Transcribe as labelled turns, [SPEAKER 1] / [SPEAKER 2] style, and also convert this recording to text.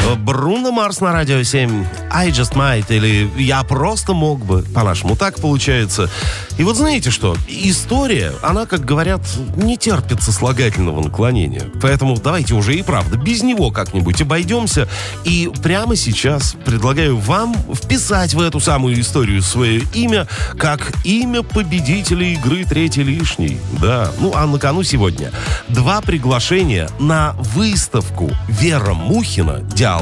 [SPEAKER 1] Бруно Марс на Радио 7. I just might, или я просто мог бы. По-нашему так получается. И вот знаете что? История, она, как говорят, не терпит сослагательного наклонения. Поэтому давайте уже и правда без него как-нибудь обойдемся. И прямо сейчас предлагаю вам вписать в эту самую историю свое имя, как имя победителя игры «Третий лишний». Да, а на кону сегодня 2 приглашения на выставку Вера Мухина «Диалог